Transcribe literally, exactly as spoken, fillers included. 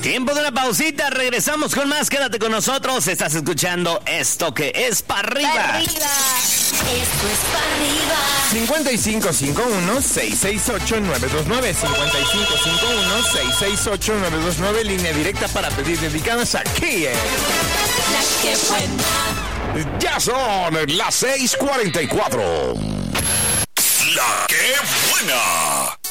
Tiempo de una pausita, regresamos con más, quédate con nosotros, estás escuchando esto que es para arriba. Pa' arriba. Esto es para arriba. cincuenta y cinco cincuenta y uno, seiscientos sesenta y ocho, nueve dos nueve, cincuenta y cinco cincuenta y uno, seiscientos sesenta y ocho, nueve dos nueve, línea directa para pedir dedicadas aquí. Eh. La que buena. Ya son las seis cuarenta y cuatro. La que buena.